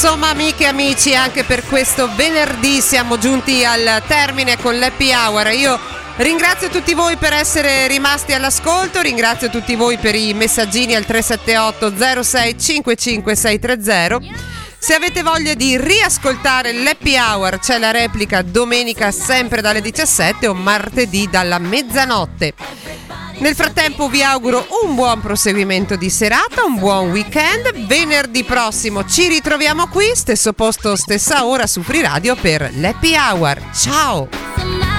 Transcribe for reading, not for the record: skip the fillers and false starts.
Insomma, amiche e amici, anche per questo venerdì siamo giunti al termine con l'Happy Hour. Io ringrazio tutti voi per essere rimasti all'ascolto, ringrazio tutti voi per i messaggini al 378 06 55 630. Se avete voglia di riascoltare l'Happy Hour, c'è la replica domenica sempre dalle 17 o martedì dalla mezzanotte. Nel frattempo vi auguro un buon proseguimento di serata, un buon weekend. Venerdì prossimo ci ritroviamo qui, stesso posto, stessa ora su Free Radio per l'Happy Hour. Ciao!